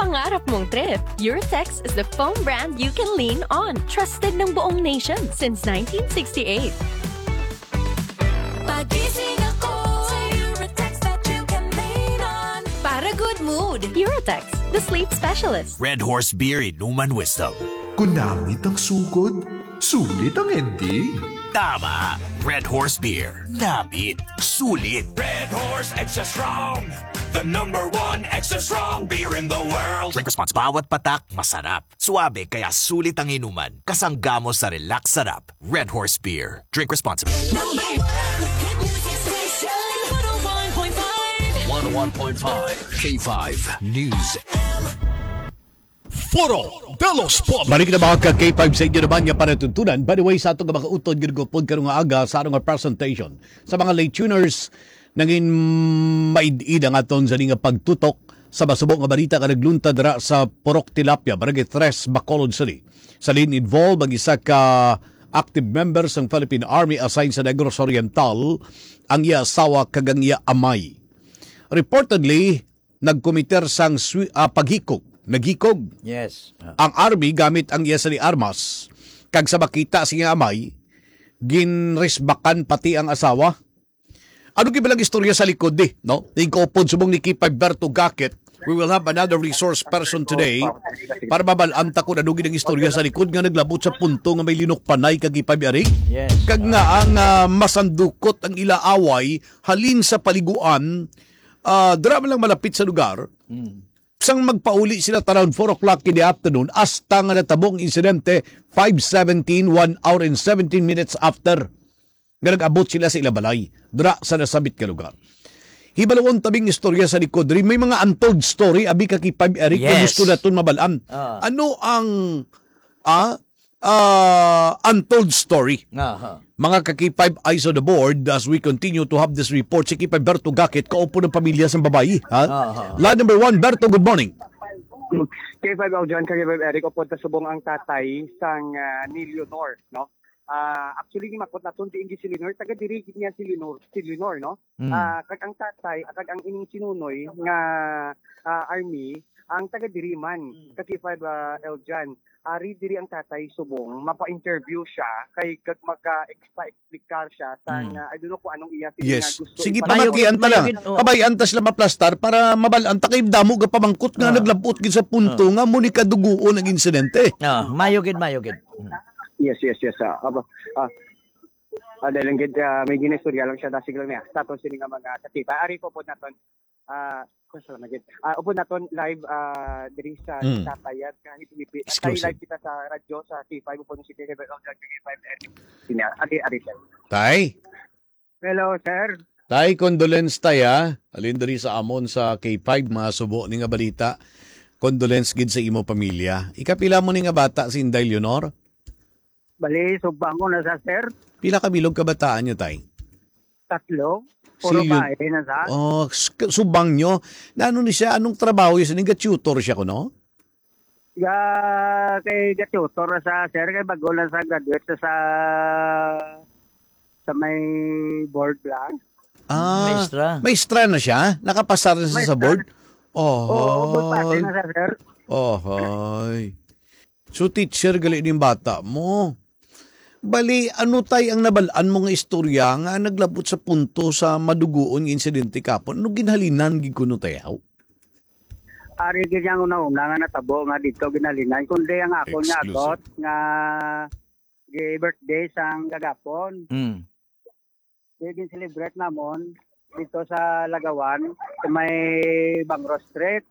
pangarap mong trip, Eurotex is the foam brand you can lean on. Trusted ng buong nation since 1968. Pagising ako sa Eurotex that you can lean on. Para good mood, Eurotex, the sleep specialist. Red Horse Beer Inuman Wisdom. Kunamit ang sugod, sulit ang ending. Tama. Red Horse Beer. Namit. Sulit. Red Horse Extra Strong, the #1 extra strong beer in the world. Drink response. Bawat patak, masarap. Suabe, kaya sulit ang inuman. Kasangga mo sa relax sarap. Red Horse Beer. Drink responsibly. Number 1 hit music station, 101.5 K5 News. Foro de los Pobres. Balik na mga ka-K5 sa inyo naman nga panatuntunan. By the way, sa itong mga utod, ginagupod ka nga aga sa atong presentation. Sa mga late tuners, nangin maid-id ang aton sa nga pagtutok sa masubok nga balita ka nagluntad ra sa Purok Tilapia, Barangay 3, Bacolod City. Sa lin involved ang isa ka active members ng Philippine Army assigned sa Negros Oriental, ang iya asawa kagang iya amay. Reportedly, nagkomiter sang paghikog. Naghikog. Yes. Ang Army gamit ang iya sa armas. Kag sa makita siya amay, ginrisbakan pati ang asawa. Ano kibalang istorya sa likod no? Tingkopod subong ni Kipay Berto Gakit. We will have another resource person today para mabalanta ko ano ginang istorya sa likod nga naglabot sa punto nga may linok panay kag ipabiyari. Yes. Kag nga ang masandukot ang ilaaway halin sa paliguan, drama lang malapit sa lugar. Sang magpauli sila around 4 o'clock in the afternoon, hasta nga natabong insidente 5:17, 1 hour and 17 minutes after. Nga nag-abot sila sa ilabalay, dra sa nasabit ka lugar. Hibalawon tabing istorya sa likod, rin may mga untold story, abi ka kipag Eric, kung gusto na ito mabalaan. Ano ang untold story? Mga ka-K5 eyes on the board as we continue to have this report. Si K5 Berto Gakit, kaupo ng pamilya sa babae. Line number 1, Berto, good morning. K5 Aljan, K5 Eric, upod na subong ang tatay sang Leonor, no? Actually, makot na tunti ingi si Leonor, taga-dirigid niya si Leonor, no? Kag ang tatay, kag ang ining sinunoy nga army, ang taga-diriman, K5 Aljan. Ari diri ang tatay subong mapa-interview siya kay kag magka-explicar siya sa I don't know kung anong iya yes. gusto. Sige pa magianta lang. Kabay antas lang maplastar para mabalanta kay damo ga pamangkot nga naglabot gid sa punto nga muni kaduguon ang insidente. Mayogid. Yes. Dahil gid may ginistorya lang siya dasig lang niya. Status sini nga mga katipa. Ari po naton upod naton live diri sa Tapayat kahit Pilipi. Tay live kita sa radyo sa T5 upod si K5 Sini ari sir. Tay. Hello sir. Tay, condolence tay alin diri sa amon sa K5 masubo ni nga balita. Condolence gid sa imo pamilya. Ikapila mo ni nga bata si Inday Leonor? Bali subang ko na sa sir. Pila ka bilog kabataan niyo tay? 3. Puro bae na sa. Subang nyo. Na ano ni siya? Anong trabaho yun? Nag-tutor siya ko, no? Kay tutor sa sir, kay bago lang sa graduate sa may board lang. Maestra na siya? Nakapasar na siya sa board? board pati na sa sir. So teacher, gali yung bata mo. Bali, ano tay ang nabalaan mo nga istorya nga naglabot sa punto sa madugoon ng insidente kapon? Ano ginhalinan gikuno tayaw? Ari gyang una-una nga natabo nga dito ginhalinan kundi ang ako nga agot nga birthday sang gagapon. Gin celebrate namon dito sa Lagawan sa may Bangro Street.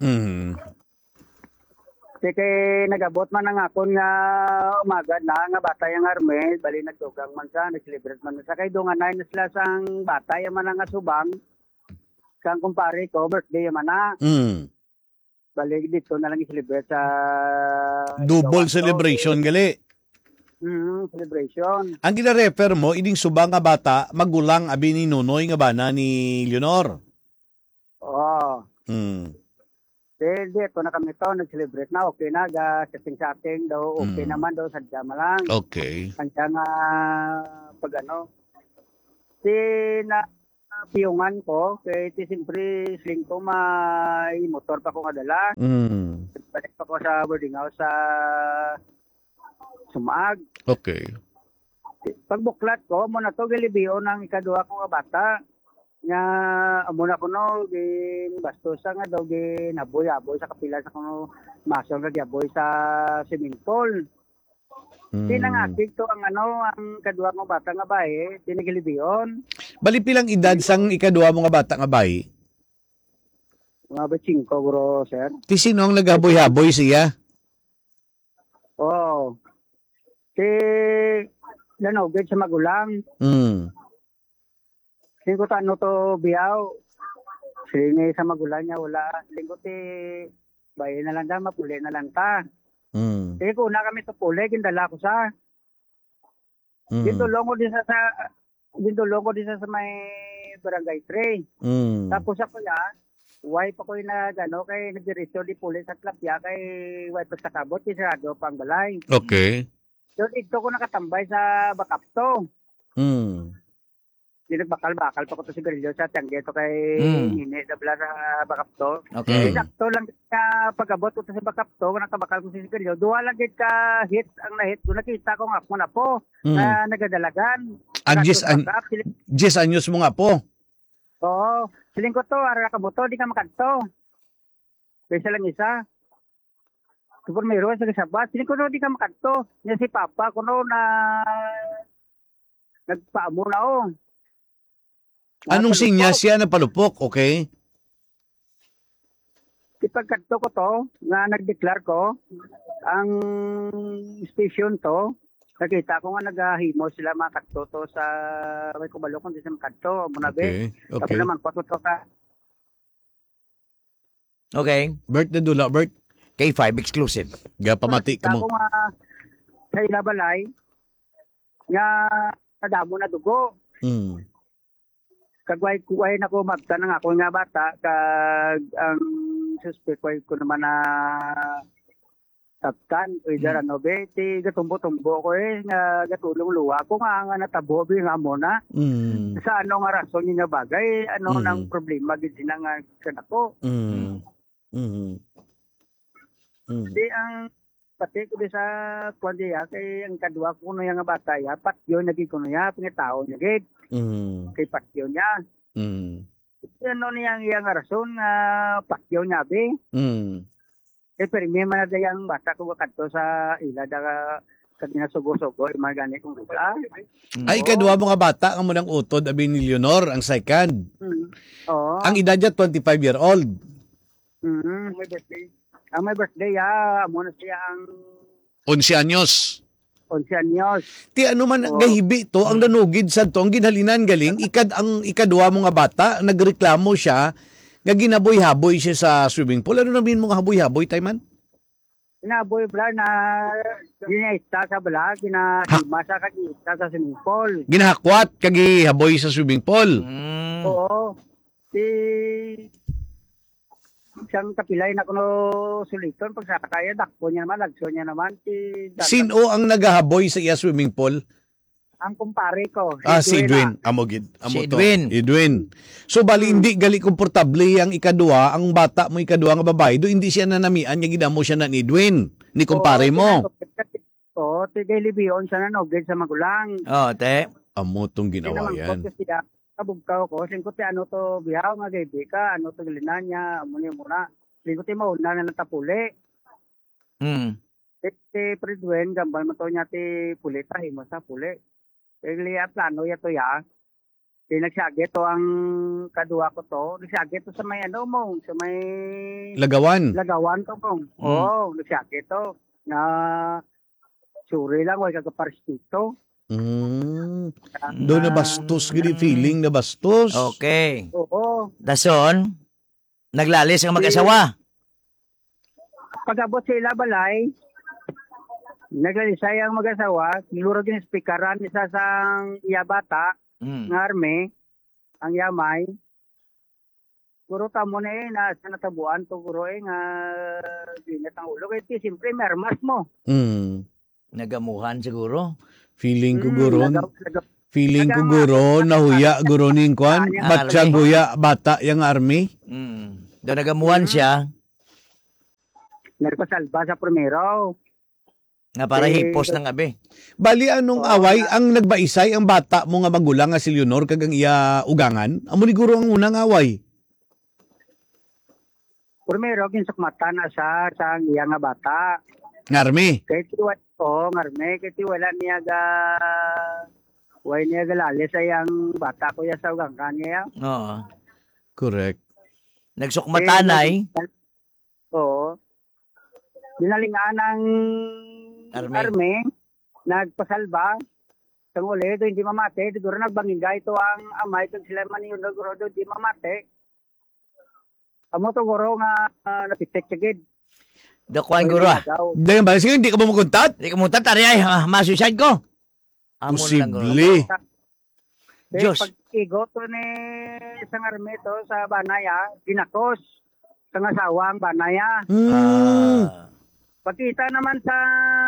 Kaya nagabot man ang akon nga umaga na nga batay ang arme, bali nagtugang man sa, nag-celebrate man sa. Kaya dunganay na sila sang batay man nga subang, sang kumpare ko, birthday man na. Bali dito na lang i-celebrate sa... Double celebration, gali. Celebration. Ang gina-refer mo, ining subang nga bata, magulang abi ni Nonoy nga bana ni Leonor. Oo. Dito na kami to, nag-celebrate na, okay na, setting-setting daw, okay naman daw, sadya ma lang. Okay. Sadya nga, pag piyungan ko, kaya siyempre, sling ko, may motor pa ko kadala. Balik pa ko sa boarding house sa Sumaag. Okay. Pagbuklat ko, muna to gilibiyo ng ikaduha ko nga bata. Nga, muna ko no, bastusa nga daw, ginaboy-aboy sa kapila sa kuno masong nga giaboy sa swimming pool. Tinangakig to ang ang kaduha mo bata nga bae, tinagilibiyon. Bali pilang edad sang ikaduha mo nga bata nga bayi? Mga ba 5 bro, sir? Ti sino ang naghaboy-haboy siya? Oo. Lanogid sa magulang. Singko ano to biyaw. Singi sa magulang niya wala. Singko bayi na lang ta, mapuli na lang ta. Kung una kami to puli, gindala ko sa. Gindulong ko din sa may barangay 3. Tapos ako wife ako na kay nagdiretso di puli sa tlapya kay wife sa kabot, isarado pang balay. Okay. Doon ito ko nakatambay sa Bakapto. Bakal-bakal pa ko to si Garillo sa tangge to kay Nini Dabla sa Bakapto. Okay. Sakto lang ka pagabot ko to sa Bakapto, nakabakal ko si Garillo. Duha lang gid ka hit ang na-hit ko. Nakita ko nga ako na po na nagadalagan. Jis anyos mo nga po. Oo. Siling ko to, ara ka buto, di ka makadto. Pesa lang isa. Kapag mayroon sa kasabat, siling ko no, di ka makadto. Niya si Papa ko no na nagpaamo na o. Anong sinyas siya na palupok, okay? Ipagkadto ko to, na nag-declare ko, ang station to, nakita ko nga naghahimo sila mga kadto to sa may kubalo kung di sa makadto. Okay. Tapos naman, patuto ka. Okay. Bert na dula, Bert. K5 exclusive. Pamati ka Ako mo. nga sa Ilabalay, nga kadamo na dugo. Kagway na ko magtanang ako nga bata, kag ang suspect ko naman na taptan, either gatumbo-tumbo ko nga gatulong luwa ko nga natabo, nga muna. Sa ano nga rason niya bagay, nang problema, gid na nga kanako. Di ang pati ko sa kwandiya kay ang kadwa ko no nga bata ya patyo naging kuno ya pangitao niya gid kay patyo niya ano niyang iyang rason nga patyo niya be pero may man na yang bata ko kadto sa ila da kadina sugo-sugo magani kung wala ay kadwa mo nga bata ang munang utod abi ni Leonor ang second. Ang edad niya 25-year-old. May birthday. Ang may birthday, muna siya ang 11 anyos. 11 anyos. Ti ano man gahibi to, ang nanugid sa to, ang ginhalinan galing, ikadwa mo nga bata, nagreklamo siya, nga ginaboy-haboy siya sa swimming pool. Ano namin mo nga haboy-haboy, Tayman? Ginaboy bla na ginaista sa bala, ginahima sa kagista sa swimming pool. Ginahakwat, kagihaboy sa swimming pool. Oo. Siyang kapilay na kuno suliton pag sa kaya dakpo niya naman lagso niya naman sino ang nagahaboy sa iya swimming pool? Ang kumpare ko si Edwin amogid si Edwin. So bali hindi gali komportable ang ikadua ang bata mo ikadua nga babae do hindi siya nanamian nga gidamo siya na ni Edwin ni kumpare mo. Tigay-libiyon siya na nogid sa magulang. Te amo tong ginawa yan. Kabugkaw ko, singkuti ano to bihaw nga gaybi ka, ano to gilinan niya, muna. Singkuti mauna na natapuli. Predwen, gambal mo to niya ti puli, tahimo sa puli. Liya plano ya to ya. Nagsage to ang kadua ko to. Nagsage to sa may ano mo, sa may Lagawan to kong. Nagsage to. Na suri lang, wala kagaparistito. Doon na bastos, gini feeling na bastos. Okay. Oo. Dason, naglalis ang mag-asawa. Pag-abot sa Ilabalay, naglalisay ang mag-asawa, siguro ginespikaran isa sang iya bata, ng arme, ang yamay. Guro tamo na na sa natabuan to guro nga ginat ang ulo. Kaya siyempre may armas mo. Nagamuhan siguro. Feeling ko guro, nahuya guro ning kwan, batya guya bata yung army. Doon nagamuhan siya. nagpasalba sa primero. Nga para Eh, hipos ng abi. Bali anong away ang nagbaisay ang bata mo nga magulang nga si Leonor kagang iya ugangan? Amo ni guro ang unang away. Primero, ginsukmata na sa iya nga bata. Ngarmi. Kahit ngarme, kahit wala niya lalis ay ang bata ko ya sa ugang niya. Oo. Correct. Nagsukmatanay. Oo. Dinalingaan ng arme, nagpasalba, tang uli, ito hindi mamate, siguro nagbangingga ito ang amay, ito sila man yung naguro doon, hindi mamate. Amo to guro nga napitek sigid. Dakuan guro. Dayan ba? Sige, hindi ka ba makuntat? Hindi ka mutat, ari ay, masuicide ko. Amo lang guro. Posible. Diyos. Pag igo to ni isang arme to sa banaya, dinakos sa asawa ang banaya. Ah. Pagkita naman sa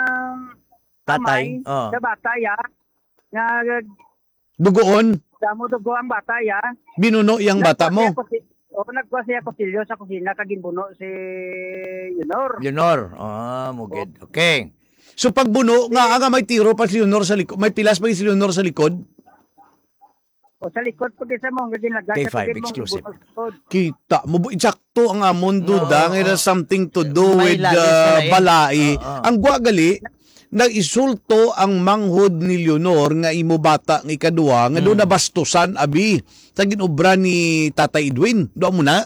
Tatay. amay, Oh. sa bataya, nga Dugoon, damo dugo ang bataya, binuno yang bata mo. nagkuha siya kusilyo sa kusina kaginbuno si Leonor. Leonor. Ah, mugid. Okay. So pagbuno nga may tiro pa si Leonor sa likod, may pilas pa si Leonor sa likod. O sa likod pag isa mo nga ginagay K5 exclusive. Kita mo insakto ang amon Oo, dang it oo. has something to do May with lalis na lain. balai. Oo. Ang guagali nag-isulto ang manghod ni Leonor nga imo bata nga ikaduha nga doon nabastusan abi sa ginobra ni Tatay Edwin. Do mo na.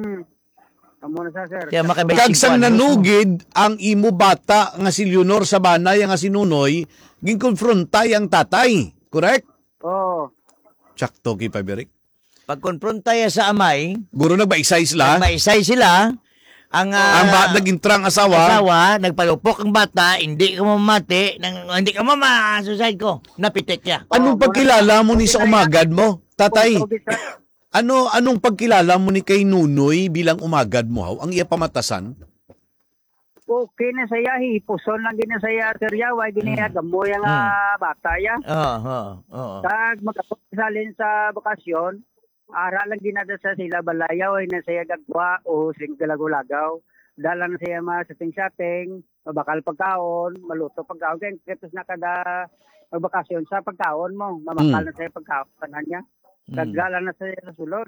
Amo na sa sir. Kaya makabay Kagsang nanugid ang imo bata nga si Leonor sa banay nga si Nunoy, ginkonfrontay ang tatay. Correct? Oh. Tsakto kay Paberik. Pag-confronta ya sa amay, Guro nagbaisay sila. maisay sila, ang Naging asawa. nagpalupok ang bata, hindi ka mamati, hindi ka suicide ko, napitik niya. Anong pagkilala mo ni sa umagad mo? Tatay, anong pagkilala mo ni kay Nunoy bilang umagad mo? Ang iya pamatasan? Okay na saya, hipuson lang din na saya, sir Yaway, ginagamoy ang bata ya. Oo. Tag magkasalin sa bakasyon, ara lang ginada sa sila balayaw ay na saya gagwa o sing galagulagaw. Dala na saya setting mabakal pagkaon, maluto pagkaon. Kaya kitos na kada magbakasyon sa pagkaon mo, mamakal na saya pagkaon kanan niya. Dagala na saya sa sulod.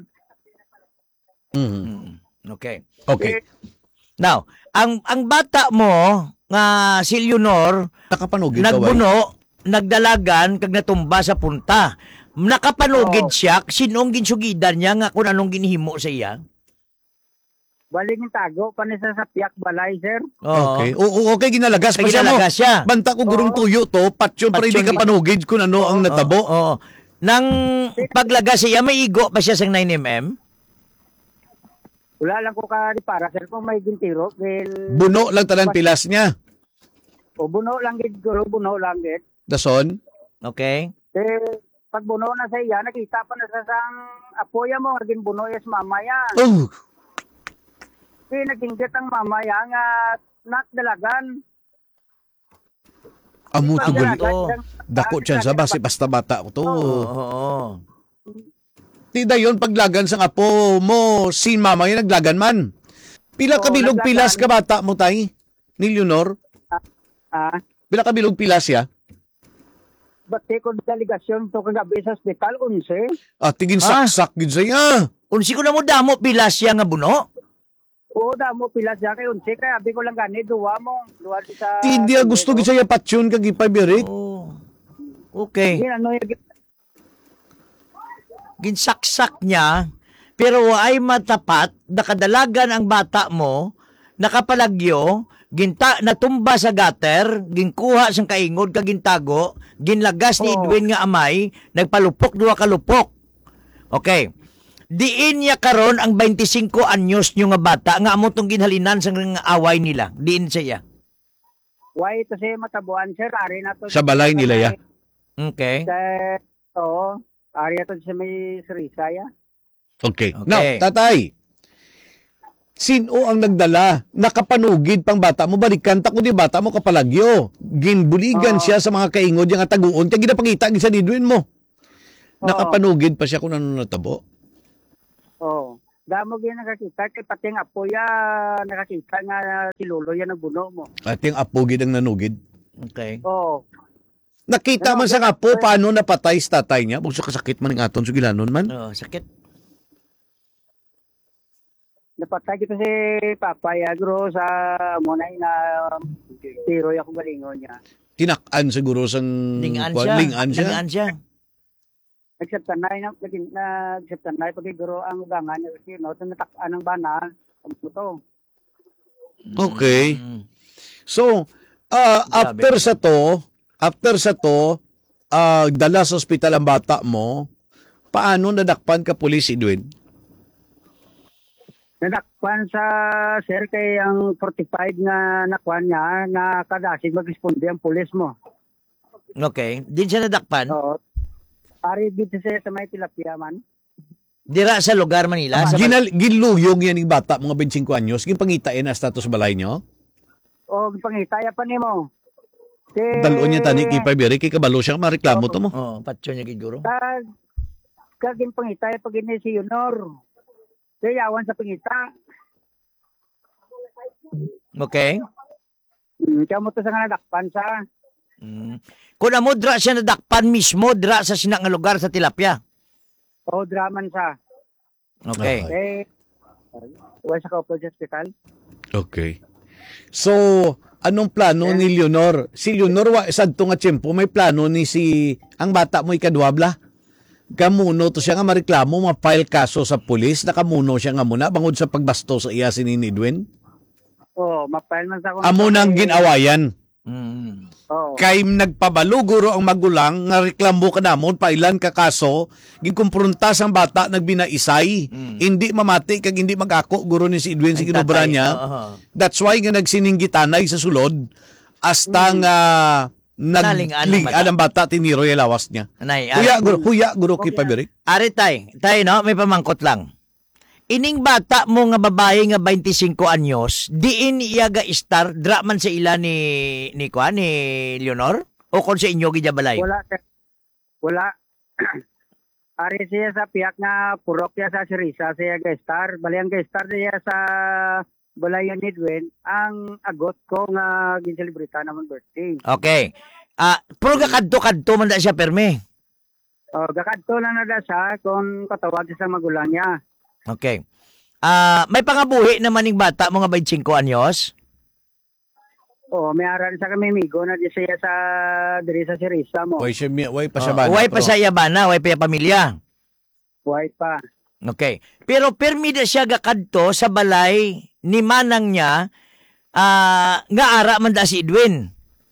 Okay. Okay. Now, ang bata mo nga si Leonor Nakapanugid ka, nagbuno, nagdalagan kag natumba sa punta. Nakapanugid siya, sinong ginsugidan niya nga kung anong ginhimo sa iya? Baling yung tago, panisa sa piyak balay, sir. Oo. Okay. Okay, ginalagas pa siya mo. Ginalagas siya. Banta ko gurong tuyo to, patyon para hindi ka panugid kung ano ang natabo. Oo. Nang paglagas siya, may igo pa siya sa 9mm? Wala lang ko ka di para, sir, kung may gintiro. Dahil, Buno lang tanan pilas niya. o buno lang gid, guro, buno lang gid. Dason? Okay. Pag buno na sa iya, nakita pa na sa sang apoya mo, naging buno yes mamaya. Oh, Naginggit ang mamaya nga nakdalagan. amo to gali. Oo. Dako siya sa basta bata ko to. Oo. Tida yon paglagan sang apo mo, si mama yung naglagan man. Pila ka bilog naglagan. pilas ka bata mo tay? Ni Leonor? Pila ka bilog pilas ya? Bati ko delegasyon to kagabi sa hospital, 11. Tigin saksak gid saya. Unsi ko na mo damo pilas siya nga buno? Oo, damo pilas siya kay 11. Kaya abi ko lang gani, duwa di sa... Hindi gusto gid saya patyon kag ipabirik. Oh. Okay. Ano yung... Ginsaksak niya, pero ay matapat, nakadalagan ang bata mo, nakapalagyo, natumba sa gutter, ginkuha sang kaingod kagintago, ginlagas ni Edwin nga amay, nagpalupok duwa kalupok. Okay. Diin niya karon ang 25 anyos nyo nga bata nga amo tong ginhalinan sa away nila. Diin siya. Why ito siya matabuan, sir? Ari na to. Sa balay nila ya. Okay. Oo. Ari na to siya may sarisa ya. Okay. Okay. Now, tatay. Sino ang nagdala? Nakapanugid pang bata mo, balikan ta ko di bata mo kapalagyo. Ginbuligan siya sa mga kaingod yung taguon. Kaya ginapangita sa nidwin mo. Nakapanugid pa siya kung ano natabo. Oo. Damo gyud nakakita kay pati ang apo ya nakakita nga si lolo ya nagbuno mo. At yung apo gid ang nanugid. Okay. Oo. Nakita man sa apo paano napatay sa tatay niya. Bukso kasakit man ng aton sugilanon man. Sakit. Napatay kita si Papa Yagro sa munay na tiro ya kung galingon niya. Tinakan siguro sang Lingaan Lingaan siya. Lingaan siya. Nagsabtanay pag iguro ang ugangan niya kasi no natak-an ng bana ang puto. Okay. So, Grabe. after sa to, dala sa ospital ang bata mo, paano nadakpan ka pulis, Edwin? Nadakpan sa sir kay ang 45 nga nakwan niya nga kadasig mag-responde ang pulis mo. Okay. Din siya nadakpan? Oo. Ari dito sa may tilapia man. Dira sa lugar Manila? Sa Ginluyog yan yung bata, mga 25 anyos, ginpangitain na status balay nyo? O pangitaya pa nimo. Dalon niya tani kay Pabiri, kay kabalo siya, mareklamo to mo. Patso niya giguro. Kagin pangitaya pag ini si Honor. Yawan sa pangita. Okay. Kaya mo to sa nga nadakpan sa. Kung amo dra siya nadakpan mismo, dra sa sinang nga lugar sa tilapia. O draman sa. Okay. Wala sa kaupo sa hospital. Okay. So, anong plano ni Leonor? Si Leonor, sad to nga tiyempo, may plano ni ang bata mo ikadwabla. Kamuno to siya nga mareklamo, ma-file kaso sa pulis, nakamuno siya nga muna, bangod sa pagbasto sa iya si Edwin. Oo, ma-file man sa kung... Amo nang ginawayan. Oo. Kay nagpabalo guro ang magulang nga reklamo ka namon pailan ka kaso ginkumpronta sang bata nagbinaisay hindi mamati kag hindi magako guro ni si Edwin si ginobra niya. That's why nga nagsininggitanay sa sulod hasta nga naglingan ang bata tiniro yung lawas niya. Huya guro kay Pabirik. Ari tay no may pamangkot lang. Ining bata mo nga babae nga 25 anyos, diin iya ga star dra man sa ila ni Leonor o kon sa inyo gidya balay? Wala. Ari siya sa piyak nga purok ya sa Sirisa siya ga star, bali ang ga star siya sa balay ni Edwin ang agot ko nga ginselebrita naman birthday. Okay. Pero gakadto man da siya perme. Gakadto lang na da siya kung katawag sa magulang niya. Okay. May pangabuhi naman ng bata mga 25 anyos? May aral sa kami migo na di siya sa diri sa Sirisa mo. Way pa siya bana. Way pa sa yabana, way pa ya pamilya. Way pa. Okay. Pero permida siya gakadto sa balay ni manang niya nga ara man da si Edwin.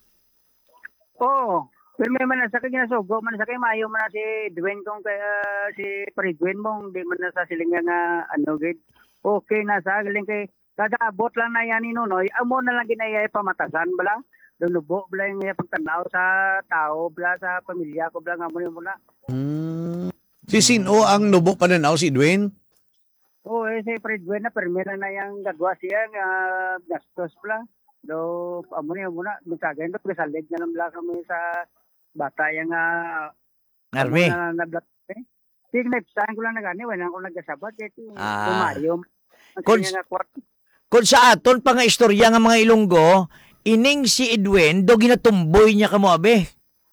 Oo. Pero may man sa kanya sugo man sa kay mayo man si Edwin kung si Paridwin mong di man sa silingan nga gid. Okay na sa galing kay kada abot lang na yan ni Nonoy amo na lang ginayay pamatasan bala. Lulubo bala yung pagtanaw sa tao bala sa pamilya ko bala nga muna. Si Sino ang nubo pananaw si Edwin? Si Paridwin na permira na yung gagwa siya nga gastos bala. Do amo niya muna misagay do salig na lang bala kami sa bata yung Army. Next time ko lang nagani, wala ko nagkasabat. Tumayo. Kung sa aton pa nga istorya nga mga Ilonggo, ining si Edwin, do ginatumboy niya kamo, abe.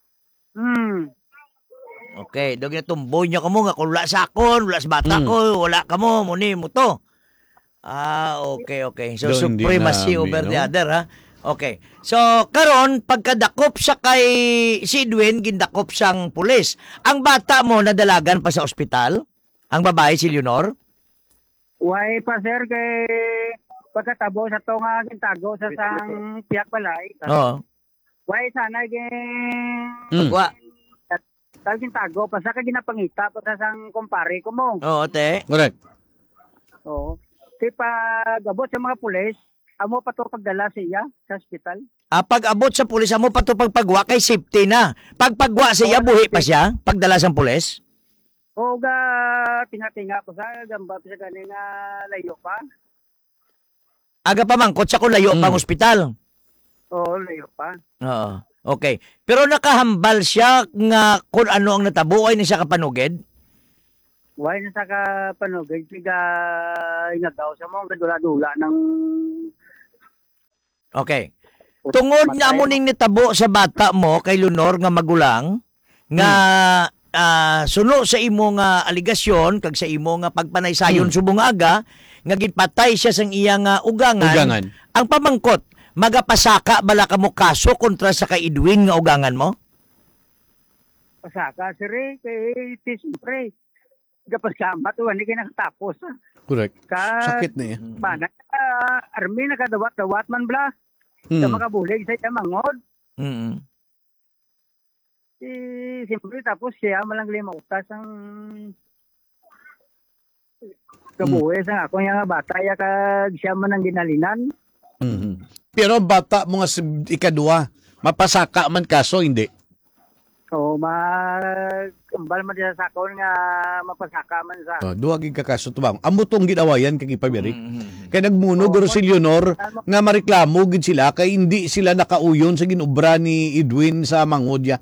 Okay, do ginatumboy niya kamo, nga kung wala sa akon, wala sa bata ko, wala kamo, muni mo to. Okay. So, Doon supremacy din over the no? other, ha? Okay. So, karon pagkadakop sa kay si Edwin, gindakop siyang pulis. Ang bata mo nadalagan pa sa ospital? Ang babae si Leonor? Why pa sir kay pagkatabo sa to nga gintago sa sang piyak balay. Oo. Why sana Wa. Tawag gintago pa sa ginapangita pa sa sang kumpare ko mo. Oo, te. Correct. Oo. Kay pag-abot sa mga pulis, amo pa to pagdala siya sa ospital. Pag abot sa pulis, amo pa to pagpagwa kay safety na. Pagpagwa siya, buhi pa siya? Pagdala sa pulis? O tinga-tinga ko sa gamba sa ganing layo pa. Aga pa mangkot sa kung layo pang ospital. Oo, layo pa. Oo. Okay. Pero nakahambal siya nga kung ano ang natabo ay ni siya kapanugid? Why na sa kapanugay, tiga inagaw sa mga kadula-dula ng... Okay. Tungod nga mo ning nitabo sa bata mo kay Leonor nga magulang nga suno sa imo nga aligasyon kag sa imo nga pagpanaysayon subong aga nga gipatay siya sang iyang ugangan. Ang pamangkot, magapasaka bala ka mo kaso kontra sa kay Edwin nga ugangan mo? Pasaka, sir, kay siyempre, kapasama to, hindi kayo nakatapos. Correct. Sakit na Mana, army, nakadawat-dawat man bla. Sa makabulig sa mangod. Siyempre, tapos siya malang limautas ang kabuhi sa ako yung bata, ya kag siya man ang ginalinan. Pero bata mo nga ikadua, mapasaka man kaso, hindi. So, kambal man sa sakon nga mapasaka man sa. Duwag kakaso tubang. Amo tong ginawayan kay Pabirik. Kaya nagmuno guro si Leonor nga mareklamo gid sila kay hindi sila nakauyon sa ginubra ni Edwin sa Mangudya.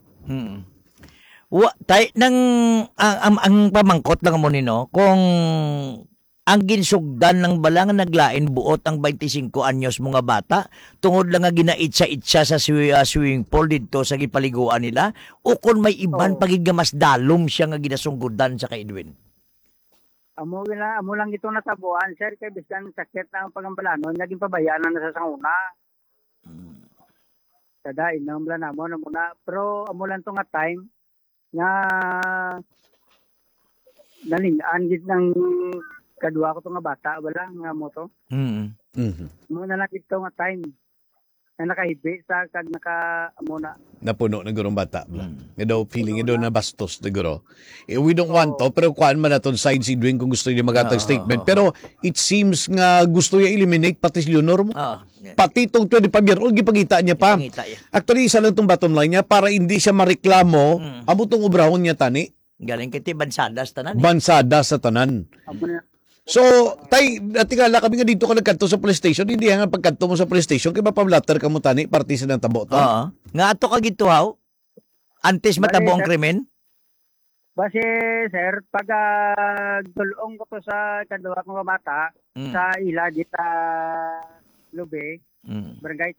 Ang pamangkot lang mo nino kung ang ginsugdan ng balang naglain buot ang 25 anyos mga bata tungod lang nga ginaitsa-itsa sa swimming pool dito sa gipaliguan nila o kung may iban pagigamas dalom siya nga ginasunggudan sa kay Edwin. Amo lang ito natabuan, sir, kay biskan sakit na ang pagambalanon, naging pabayanan na sa sanguna. Kada inom lang namo na muna, pero amo lang to nga time nga nalingaan gid ng kadua ko to nga bata, wala nga mo to. Muna lang ito nga time na nakahibi sa kag amo na. Napuno na gurong bata. Nga daw feeling daw na bastos na guro. We don't want to, pero kuhaan man na side si Edwin kung gusto niya magatag statement. Pero it seems nga gusto niya eliminate pati si Leonor mo. Pati itong 25-year-old, gipagita niya pa. Actually, isa lang itong bottom line niya para hindi siya mareklamo. Amo itong ubrahon niya tani. Galing kiti bansadas tanan. Bansada sa tanan. So, tingala kami nga dito ka nagkanto sa police station, hindi nga pagkanto mo sa police station, kaya mapamlatter ka mo tani, partisan ng tabo to. Nga ato ka gituhaw, antes matabo ang krimen? Base, sir, pag tulong ko to sa kadua kong bata, sa ila dita Lube, Barangay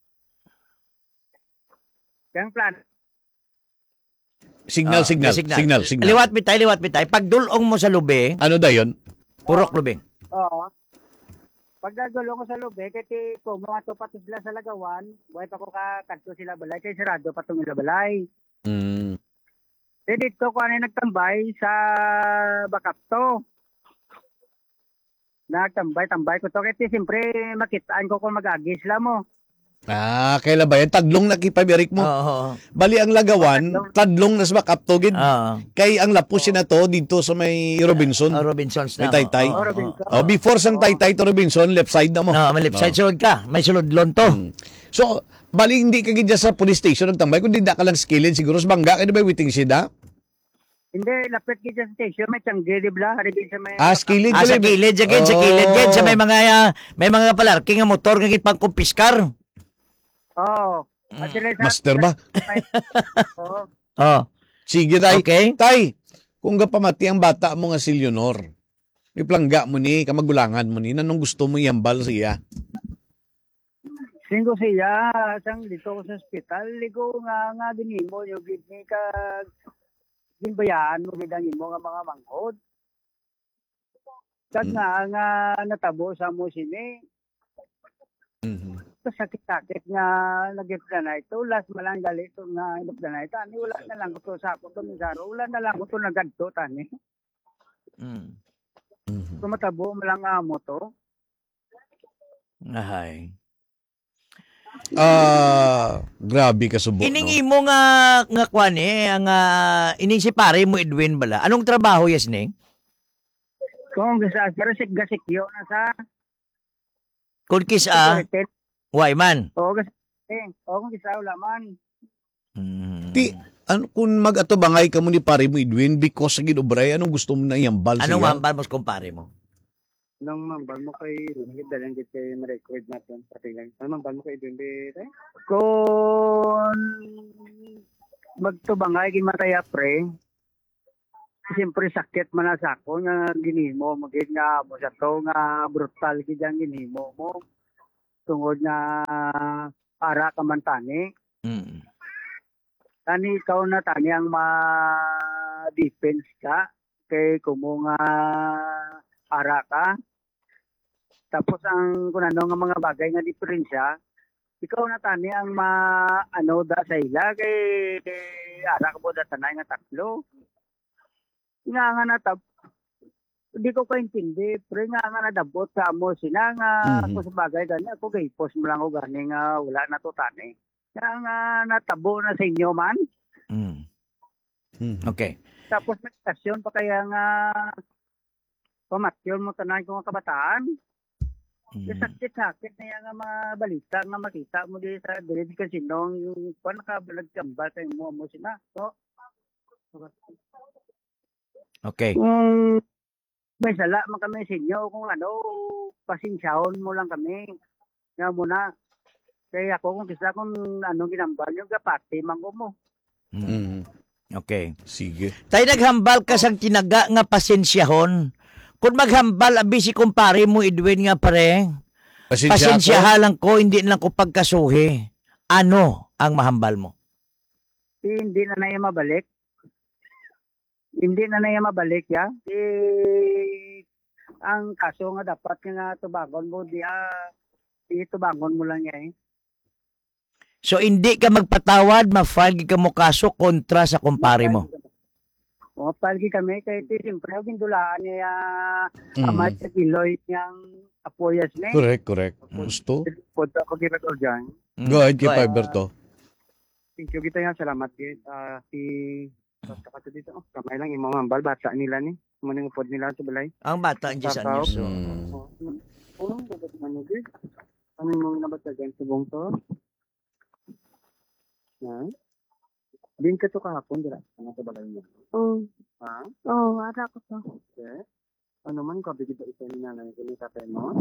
3. Yang plan. Signal. Liwat bitay. Pag dulong mo sa Lube, ano dayon? Purok Lube. Oo. Pag gagulong ko sa Lube, kasi kung mga to pato sila sa Lagawan, buhay pa ko kanto sila balay, kaya sirado pa itong balay. Kaya dito ko nagtambay sa Bakapto. Nagtambay ko to, kaya siyempre makitaan ko kung mag-agi sila mo. Kailan ba yan? Tadlong nakipabirik mo. Bali ang Lagawan, tadlong na sa Bakapto gid. Kay ang lapos na to dito sa may Robinson. Robinsons May na. Taytay. Before sang Taytay to Robinson, left side na mo. May left side sulod ka. May sulod lonto. So, bali hindi ka gid sa police station nagtambay kundi da ka lang skilled siguro sa bangga kay ba waiting sida? Hindi, lapit kita sa station, may tiyangge, di ba? Harigin sa may... Skilled. Sa kilid, sa kilid. Sa may mga palarking nga motor nga gid pang kumpiskar. Oo. Master ba? Oo. Sige, tay. Okay. Tay, kung pamati ang bata mo nga si Leonor, iplangga mo ni, kamagulangan mo ni, nanong gusto mo iyambal siya? Singko siya, sang dito ko sa ospital, ligo nga ginimo, yung gini ka, ginbayaan mo, gidangin mo nga mga manghod. Kag nga natabo sa mo sini. Sakit-sakit nga nag-ipla na ito. Last malang gali ito nga ipla na ito. Ani, wala na lang ito sa ako ito. Wala na lang ito nagadto. Tani. Tumatabo malang amo to. Ahay. Grabe ka subo. Iningi mo nga kwan ang ining si pare mo Edwin bala. Anong trabaho yes ning? Kung gasik yo na sa Kung kisa why man? Oo, kung kisa wala man. Kung mag-ato bangay ka mo ni pare mo Edwin because sa ginubray, anong gusto mo na iyambal siya? Anong mambal mo kung pare mo? Nung mambal mo kay dalang kita ma-record natin pati lang. Anong mambal mo kay Edwin kung magtubangay gimataya pre siyempre sakit man na sa ako nga ginimo magid nga mo sa to nga brutal gid ang ginimo mo tungod nga para ka man tani Mm. tani ikaw na tani ang ma-defense ka kay kumo nga para ka tapos ang kunano nga mga bagay nga diferensya ikaw na tani ang ano da sa ila kay ara ka mo da tanay nga tatlo nga natab hindi ko kaintindi pre nga nadabot sa amo sila nga kung sa bagay gani ako kay post mo lang o gani nga wala na to tani nga natabo na sa inyo man Mm. Okay. tapos may stasyon pa kaya nga pamatyon mo tanay ko nga kabataan sakit-sakit na yan nga mga balita nga makita mo di sa Direct Casino yung nakabalag kambal kayo mo sila so Okay. kung may sala man kami sa inyo kung ano pasinsyahon mo lang kami nga muna kaya ako kung kisa kung ano ginambal yung kapati mangko mo Mm. Okay. Sige. Tay naghambal ka sang tinaga nga pasensyahon. Kung maghambal abi si kumpare mo Edwin nga pare. Pasensyaha lang ko hindi lang ko pagkasuhi. Ano ang mahambal mo? hindi na naya mabalik ya ang kaso nga dapat nga tubangon mo tubangon mo lang yan So hindi ka magpatawad, ma-file ka mo kaso kontra sa kumpare mo. O, palgi kami, kaya siyempre, gindulaan niya amat sa kiloy niyang apoyas niya. Correct. Gusto? Punta ko kira ko dyan. Go ahead, kay Fiberto. Thank you, kita yan. Salamat, Git. Basta ka to dito. Kamay lang, imong ambal, bata nila ni. Manang upod nila sa balay. Ang bata ang sa news. So. Dapat man, Git. Ano yung nabata dyan sa buong to? Din ka to kahapon, dira. Ano sa balay mo? Ha? Ara ko to. Okay. Ano man ka, bigid ito ni nanay ko ni tatay mo?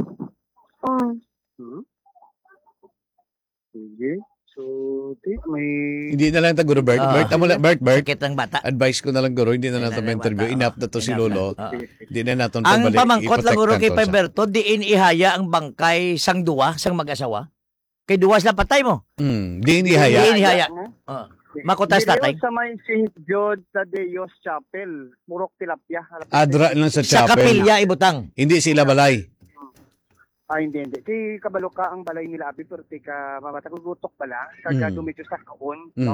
Sige. So, may... Hindi na lang taguro, Bert. Bert, Sakit ang bata. advice ko na lang guro, hindi na natin ma-interview. Enough na to si Lolo. Hindi na natin Ang pabalik. pamangkot lang guro kay I-protect Fiberto, diin ihaya ang bangkay sang mag-asawa. Kay duwas na patay mo. Di ihaya. Diin ihaya. Makutas tatay. Sa may St. George Tadeos Chapel, Murok Tilapia. Adra lang sa Sa chapel. kapilya ibutang. Hindi sila balay. Hindi. Ti kabalo ka ang balay nila abi pero ti ka mamatagugutok pala. Kaya dumito sa kaon, no?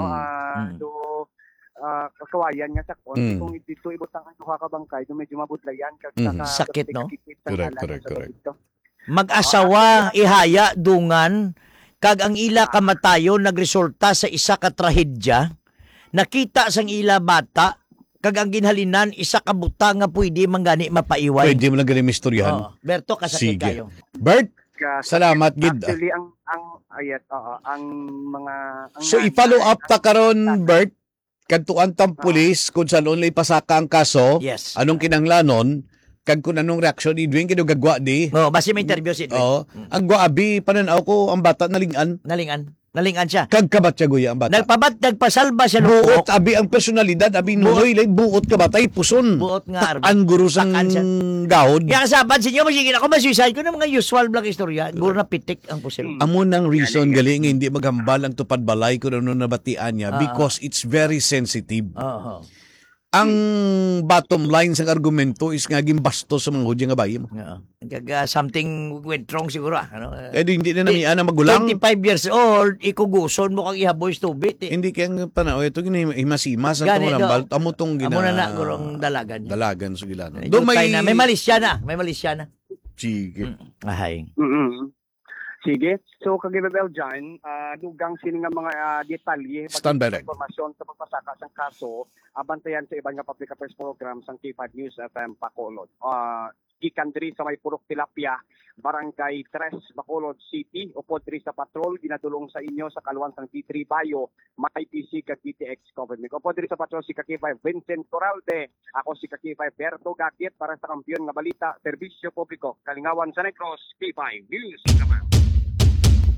Kakawayan nga sa kaon. Kung dito ibutang ang duha ka bangkay, medyo mabudlayan kag Sakit, no? Correct. Mag-asawa ihaya dungan kag ang ila kamatayon nagresulta sa isa ka trahedya. Nakita sang ila bata kag ang ginhalinan isa ka buta nga pwede manggani mapaiwan. Pwede mo lang ganun istoryahan. Berto kasakit Sige. kayo. Bert, salamat, Gid. Actually, ang mga... So, i-follow up ta karon, Bert, kadtuan tang pulis kung saan only pasaka ang kaso, Yes. anong kinanglanon, kag kung anong reaksyon ni Edwin, kinugagwa di. Basi may interview si Edwin. Oo. Ang guabi, pananaw ko, ang bata nalingan. Nalingan siya. Kag kabat siya guya ang bata. Nagpasalba siya Buot, abi ang personalidad, abi nuloy, lay buot ka batay, puson. Buot nga, Arby. Ang guru sang Takan siya. gahod. Kaya kasaban sa inyo, masigil ako masuicide ko ng mga usual black istorya. Guro na pitik ang pusil. Amo nang reason galing hindi maghambal ang tupad balay kung ano nabatian niya because it's very sensitive. Oo. Ang bottom line sa argumento is nga gimbastos sa mga hudya nga bayi mo. Something went wrong siguro. Ano? Eh hindi na namiya na magulang. 25 years old, ikuguson mo kang ihaboy stubit. Hindi kaya panao ito himasimas ang Gani, tumulambal. Amo tong Amo na gurong dalagan. Dalagan so gilano. May malisya na. Sige. Ahay. Sige. So, kagibabel dyan, dugang sino nga mga detalye, Stand by that. informasyon sa pagpasaka ng kaso, abantayan sa ibang nga public affairs program sa K5 News FM Bacolod. Gikan diri sa may Purok Tilapia, Barangay 3, Bacolod City, upod diri sa patrol, ginadulong sa inyo sa kaluan sang T3 Bayo, may PC kag DTX Government. Upod diri sa patrol si K5 Vincent Coralde, ako si K5 Berto Gakit para sa kampiyon nga balita, serbisyo publiko, Kalingawan sa Negros, K5 News FM.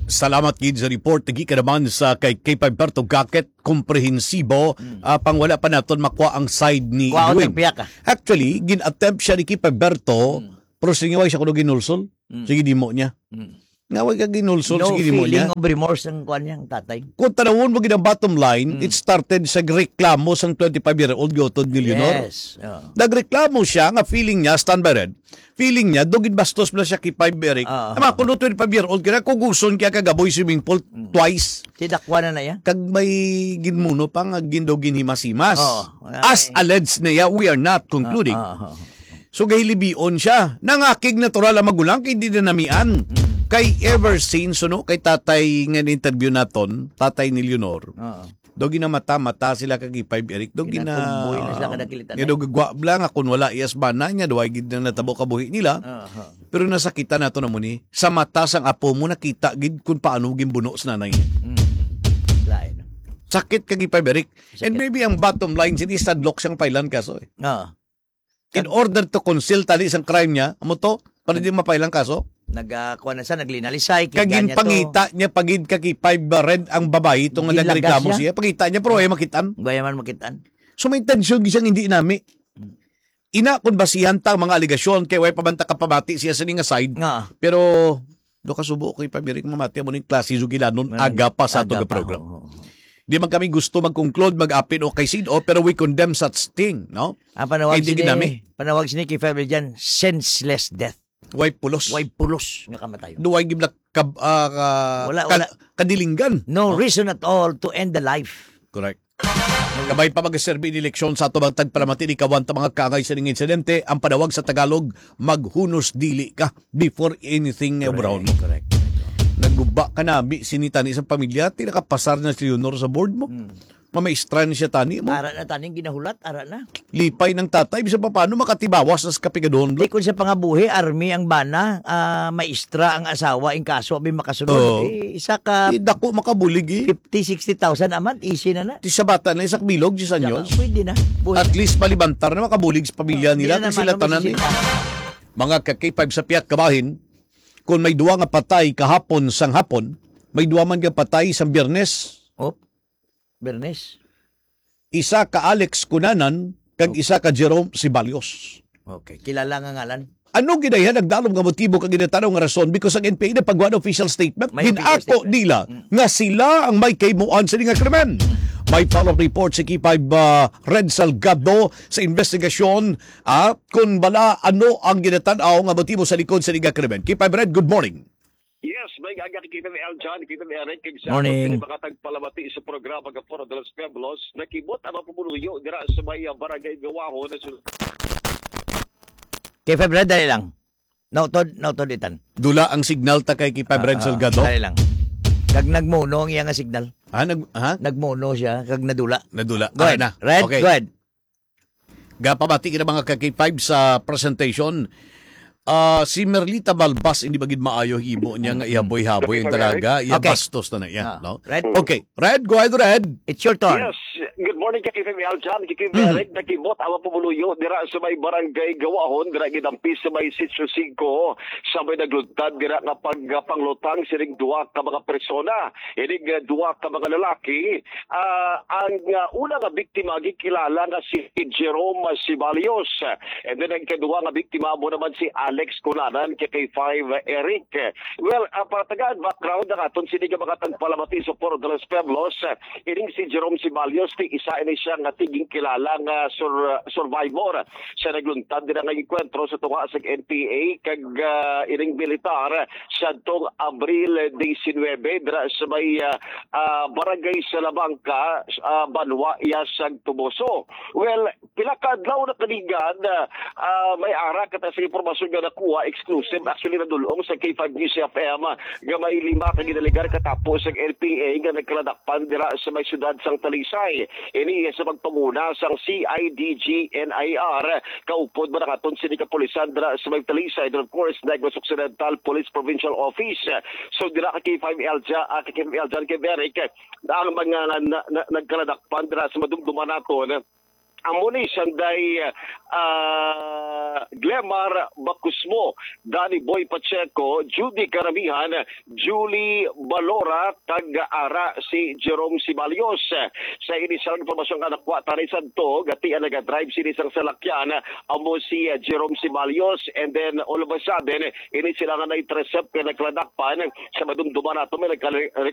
Salamat gid sa report tagi ka naman sa kay Berto Gaket komprehensibo pang wala pa naton makuha ang side ni Kuwaon Edwin. ng piyak ka. Actually, gin-attempt siya ni Berto pero singiway siya kuno ginulsol. Sige di mo niya. Ngaway ka ginulsol No sige di mo feeling niya. of remorse ang kuan niyang tatay. Kung tanawon mo gid ang bottom line, it started sa reklamo sang 25-year-old Gotod Millionaire. Yes. Nagreklamo siya nga feeling niya, stand by red, feeling niya, dugid bastos mo na siya kay 5 Eric. Ama, kung 25-year-old kaya, kung gusto kaya kagaboy swimming pool twice, Tidakwa na yan. kag may ginmuno pa nga gindo ginhimasimas. Ay. As alleged niya, we are not concluding. So gahilibion siya. Nangakig natural ang magulang, kay di na namian. Kay ever since, no, kay tatay nga interview naton, tatay ni Leonor, dogi na mata sila kag 5 Eric dogi na Kinatumboy na sila kadakilitan. nga dogwa bla nga kun wala iyas bana nya duay gid na natabo kabuhi nila. Pero nasakita nato na muni sa mata sang apo mo nakita gid kun paano gimbuno sa nanay niya. Lain. Sakit kag 5 Eric. And maybe ang bottom line sini sadlok siyang pailan kaso eh. In order to conceal tali isang crime niya, amo to para di mapailang kaso. Nagkuha na siya, naglinalisay. Kagin pangita niya pagid kaki 5 red ang babayi itong Ginlagas nagreklamo siya? siya. Pagita niya pero ay makitaan. Gaya man makitaan. So may tensyon gisang hindi nami. Ina kun basihan ta ang mga aligasyon kay way pabanta ka pamati siya sa ning side. Nga. Pero do ka subo kay pamirik mamati mo ning klase sugilanon aga pa sa atong program. Di man kami gusto mag-conclude, mag-apin o kay Sido, pero we condemn such thing, no? Ang panawag Kay di ginami. panawag sini kay Faber dyan, senseless death. Way pulos. Way pulos nga kamatayo. Duway gibla kadilinggan. No reason at all to end the life. Correct. Kabay pa mag-serve in eleksyon sa atong tagparamati ni kawan ta mga kangay sa ning insidente, ang panawag sa Tagalog, maghunos dili ka before anything brown. Correct. Nagguba ka nabi sinita ni isang pamilya, tinakapasar na si Leonor sa board mo. Mamaistra na siya tani mo. Ara na taning ginahulat, ara na. Lipay ng tatay, bisa pa paano makatibawas sa kapigadon. Di kun sa pangabuhi, army ang bana, maestra ang asawa, in kaso, abi makasunod. Isa ka Dako makabulig eh. 50-60,000 aman, easy na na. Ti sa bata na isak bilog, di sa nyos. Pwede na. Buhay. At least palibantar na makabulig sa pamilya nila. Di na Kasi sila naman tanan eh. masisita. Mga kakay-5 sa piyak kabahin, kung may duwa nga patay kahapon sang hapon, may duwa man nga patay sang Biyernes, Bernes. isa ka Alex Cunanan, kag isa ka Jerome Sibalios. Okay. Kilala nga ngalan. Ano ginayhan nagdalom nga motibo kag ginatanaw nga rason because ang NPA na pagwan official statement May ginako official statement. nila nga sila ang may kaymuan sa nga krimen. May follow-up report si K5 Red Salgado sa investigasyon kung bala ano ang ginatanaw nga motibo sa likod sa nga krimen. K5 Red, good morning. Yes, may gaga kita ni Aljan, kita ni Eric, kag Morning. mga tagpalamati sa programa ng Foro de los Pueblos, nakibot ang pumuluyo dira sa may barangay Gawaho na Kay February, dali lang. Nautod itan. Dula ang signal ta kay K5 Red Salgado. Dali lang. Kag nagmono ang iyang nga signal. Nagmono siya, kag nadula. Nadula. Go ahead. Na. Red, Okay. go ahead. Gapamati kita mga K5 sa presentation. Si Merlita Balbas hindi bagid maayo himo niya nga ihaboy-haboy ang dalaga, Okay. bastos na yan, no? Red. Okay, Red, go ahead, Red. It's your turn. Yes, good morning kay Kim Aljan, kay Eric, nakibot ang pumuluyo dira sa may barangay Gawahon, dira gidampi sa may Sitio 5, sa may naglutad dira nga pagpanglutang sining duwa ka mga persona, ining duwa ka mga lalaki. Ang una nga biktima gikilala nga si Jerome Sibalios, and then ang kedua nga biktima mo naman si Alex Cunanan kay 5 Eric. Well, patagaan background na aton sini nga mga tagpalamati sa Foro de los Pueblos, ining si Jerome Sibalios ti isa ini siya nga tiging kilala nga survivor sa nagluntad dira nga enkwentro sa tunga sa NPA kag ining militar sa tong Abril 19 dira sa may barangay Salabangka, Banwa, Yasag, Tuboso. Well, pila ka adlaw na kanigan may ara kata sa impormasyon nga nakuha exclusive actually nadulong sa K5 News FM nga may 5 ka ginaligar katapos sa NPA nga nagkaladakpan dira sa may syudad sang Talisay. Ini sa pagpanguna sang CIDG NIR kaupod ba nakaton sini kapulisan dira sa may Talisay, and of course Negros Occidental Police Provincial Office. So dira ka K5 Aljan kay Beric ang mga nagkaladakpan dira sa madumduman naton Amuni sanday Glemar Bacusmo, Danny Boy Pacheco, Judy Karamihan, Julie Balora, kag-ara si Jerome Sibalios. Sa inisang informasyon nga nakuha tanay santo, gati ang nag-drive si isang salakyan, amo si Jerome Sibalios, and then all of a sudden, ini sila nga na-intercept kaya nagladakpan sa madumduman nato may